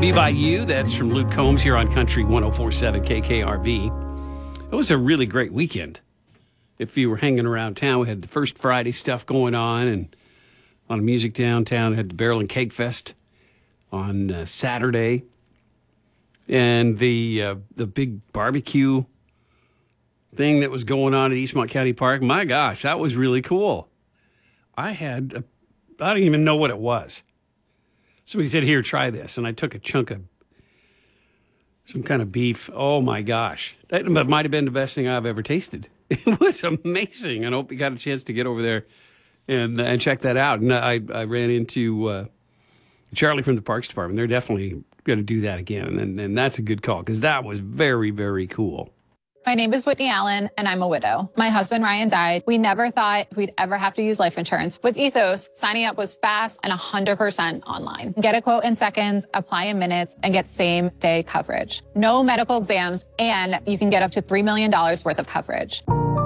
Be By You. That's from Luke Combs here on Country 104.7 KKRV. It was a really great weekend. If you were hanging around town, we had the First Friday stuff going on, and a lot of music downtown. We had the Barrel and Cake Fest on Saturday, and the big barbecue thing that was going on at Eastmont County Park. My gosh, that was really cool. I don't even know what it was. Somebody said, here, try this. And I took a chunk of some kind of beef. Oh, my gosh. That might have been the best thing I've ever tasted. It was amazing. I hope you got a chance to get over there and check that out. And I ran into Charlie from the Parks Department. They're definitely going to do that again. And that's a good call because that was very, very cool. My name is Whitney Allen, and I'm a widow. My husband, Ryan, died. We never thought we'd ever have to use life insurance. With Ethos, signing up was fast and 100% online. Get a quote in seconds, apply in minutes, and get same-day coverage. No medical exams, and you can get up to $3 million worth of coverage.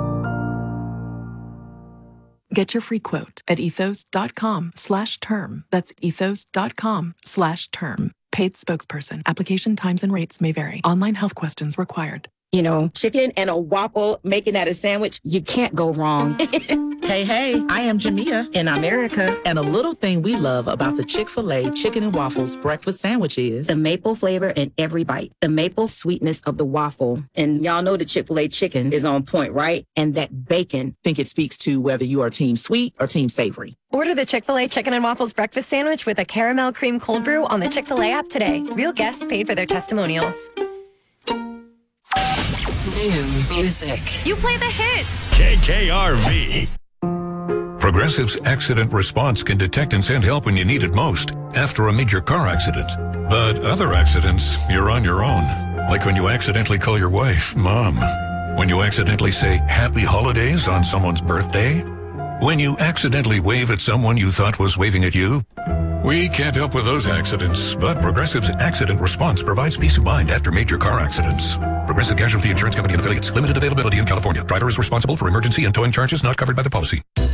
Get your free quote at ethos.com/term. That's ethos.com/term. Paid spokesperson. Application times and rates may vary. Online health questions required. You know, chicken and a waffle, making that a sandwich, you can't go wrong. Hey, I am Jamia in America. And a little thing we love about the Chick-fil-A Chicken and Waffles breakfast sandwich is the maple flavor in every bite, the maple sweetness of the waffle. And y'all know the Chick-fil-A chicken is on point, right? And that bacon. Think it speaks to whether you are team sweet or team savory. Order the Chick-fil-A Chicken and Waffles breakfast sandwich with a caramel cream cold brew on the Chick-fil-A app today. Real guests paid for their testimonials. New music. You play the hits. KKRV. Progressive's accident response can detect and send help when you need it most after a major car accident. But other accidents, you're on your own. Like when you accidentally call your wife Mom. When you accidentally say Happy Holidays on someone's birthday. When you accidentally wave at someone you thought was waving at you. We can't help with those accidents, but Progressive's accident response provides peace of mind after major car accidents. Progressive Casualty Insurance Company and affiliates. Limited availability in California. Driver is responsible for emergency and towing charges not covered by the policy.